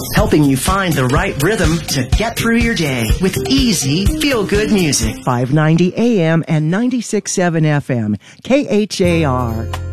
helping you find the right rhythm to get through your day with easy, feel-good music. 590 AM and 96.7 FM, KHAR.